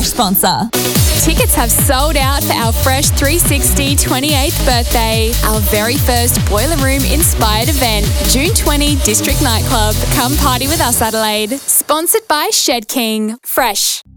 Fresh sponsor. Tickets have sold out for our Fresh 360 28th birthday, our very first Boiler Room inspired event, June 20, District Nightclub. Come party with us, Adelaide. Sponsored by Shed King. Fresh.